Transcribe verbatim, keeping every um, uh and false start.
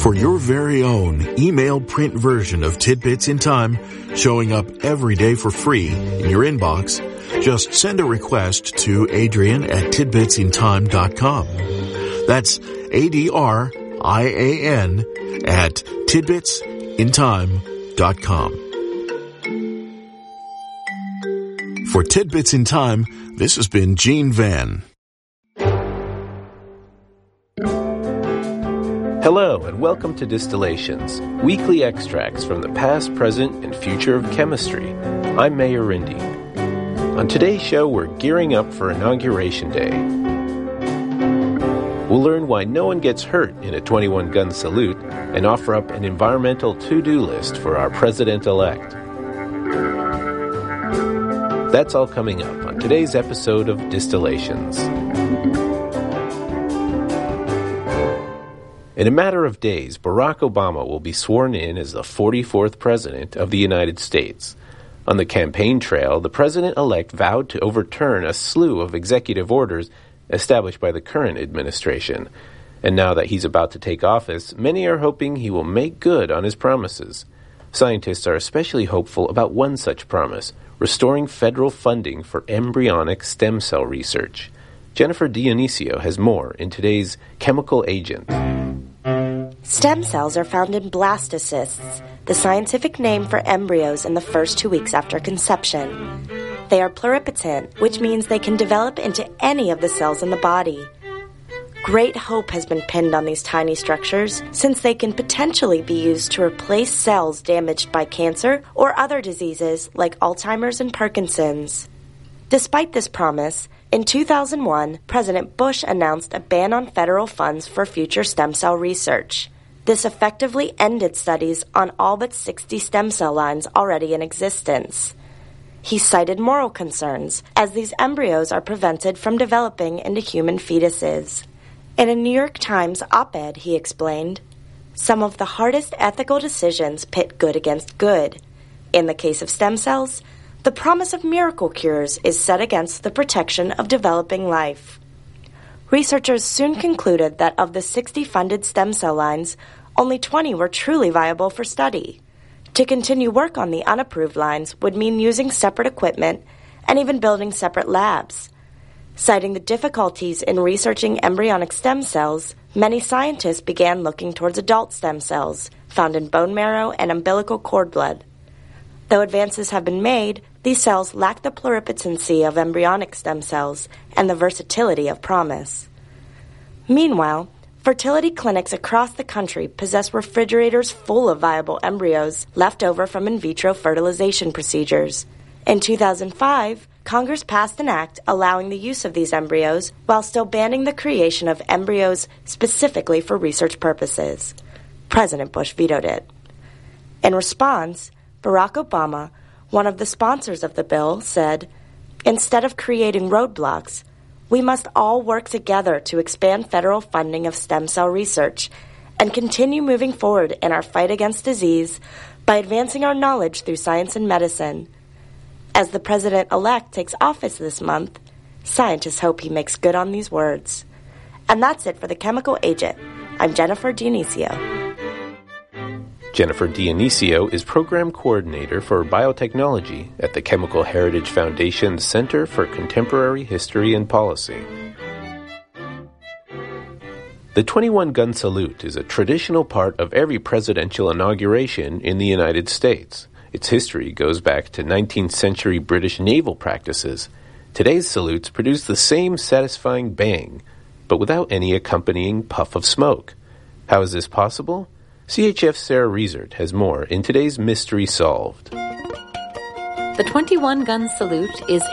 For your very own email print version of Tidbits in Time, showing up every day for free in your inbox, just send a request to Adrian at tidbits in time dot com. That's A D R I A N at tidbits in time dot com. For Tidbits in Time, this has been Gene Van. Hello and welcome to Distillations, weekly extracts from the past, present, and future of chemistry. I'm Mayor Rindy. On today's show, we're gearing up for Inauguration Day. We'll learn why no one gets hurt in a twenty-one gun salute and offer up an environmental to-do list for our president-elect. That's all coming up on today's episode of Distillations. In a matter of days, Barack Obama will be sworn in as the forty-fourth President of the United States. On the campaign trail, the President-elect vowed to overturn a slew of executive orders established by the current administration. And now that he's about to take office, many are hoping he will make good on his promises. Scientists are especially hopeful about one such promise, restoring federal funding for embryonic stem cell research. Jennifer Dionisio has more in today's Chemical Agent. Stem cells are found in blastocysts, the scientific name for embryos in the first two weeks after conception. They are pluripotent, which means they can develop into any of the cells in the body. Great hope has been pinned on these tiny structures, since they can potentially be used to replace cells damaged by cancer or other diseases like Alzheimer's and Parkinson's. Despite this promise, in two thousand one, President Bush announced a ban on federal funds for future stem cell research. This effectively ended studies on all but sixty stem cell lines already in existence. He cited moral concerns, as these embryos are prevented from developing into human fetuses. In a New York Times op-ed, he explained, "Some of the hardest ethical decisions pit good against good. In the case of stem cells, the promise of miracle cures is set against the protection of developing life." Researchers soon concluded that of the sixty funded stem cell lines, only twenty were truly viable for study. To continue work on the unapproved lines would mean using separate equipment and even building separate labs. Citing the difficulties in researching embryonic stem cells, many scientists began looking towards adult stem cells, found in bone marrow and umbilical cord blood. Though advances have been made, these cells lack the pluripotency of embryonic stem cells and the versatility of promise. Meanwhile, fertility clinics across the country possess refrigerators full of viable embryos left over from in vitro fertilization procedures. In two thousand five, Congress passed an act allowing the use of these embryos while still banning the creation of embryos specifically for research purposes. President Bush vetoed it. In response, Barack Obama, one of the sponsors of the bill, said, "Instead of creating roadblocks, we must all work together to expand federal funding of stem cell research and continue moving forward in our fight against disease by advancing our knowledge through science and medicine." As the president-elect takes office this month, scientists hope he makes good on these words. And that's it for the Chemical Agent. I'm Jennifer Dionisio. Jennifer Dionisio is Program Coordinator for Biotechnology at the Chemical Heritage Foundation's Center for Contemporary History and Policy. The twenty-one gun salute is a traditional part of every presidential inauguration in the United States. Its history goes back to nineteenth century British naval practices. Today's salutes produce the same satisfying bang, but without any accompanying puff of smoke. How is this possible? C H F's Sarah Riesert has more in today's Mystery Solved. The twenty-one gun salute is